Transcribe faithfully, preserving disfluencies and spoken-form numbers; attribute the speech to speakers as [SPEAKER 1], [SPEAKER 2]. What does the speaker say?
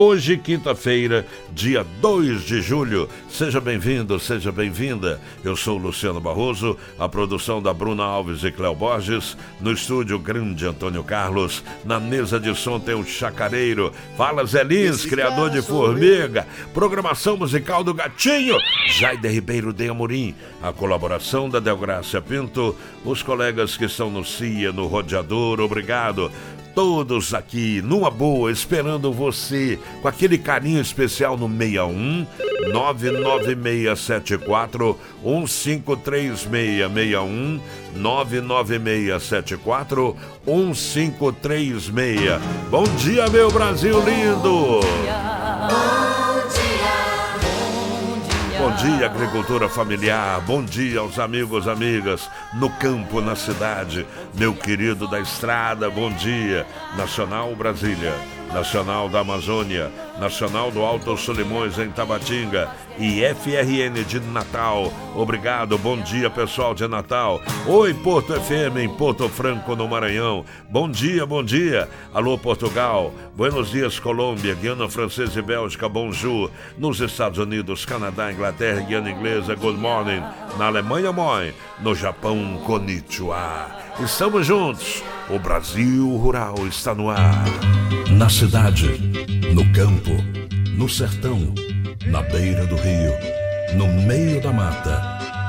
[SPEAKER 1] Hoje, quinta-feira, dia dois de julho. Seja bem-vindo, seja bem-vinda. Eu sou Luciano Barroso, a produção da Bruna Alves e Cléo Borges, no estúdio Grande Antônio Carlos, na mesa de som tem o Chacareiro. Fala Zé Lins, criador de Formiga, programação musical do Gatinho, Jaider Ribeiro de Amorim, a colaboração da Delgrácia Pinto, os colegas que estão no C I A, no Rodeador, obrigado. Todos aqui, numa boa, esperando você, com aquele carinho especial no seis um nove nove seis sete quatro um cinco três seis, seis um nove nove seis sete quatro um cinco três seis. Bom dia, meu Brasil lindo! Bom dia, agricultura familiar, bom dia aos amigos, amigas, no campo, na cidade, meu querido da estrada, bom dia, Nacional Brasília, Nacional da Amazônia, Nacional do Alto Solimões em Tabatinga e F R N de Natal, obrigado, bom dia pessoal de Natal, oi Porto F M em Porto Franco no Maranhão, bom dia, bom dia, alô Portugal, buenos dias Colômbia, Guiana Francesa e Bélgica, bonjour, nos Estados Unidos, Canadá, Inglaterra, Guiana Inglesa, good morning, na Alemanha, moi, no Japão, konnichiwa, estamos juntos, o Brasil Rural está no ar.
[SPEAKER 2] Na cidade, no campo, no sertão, na beira do rio, no meio da mata,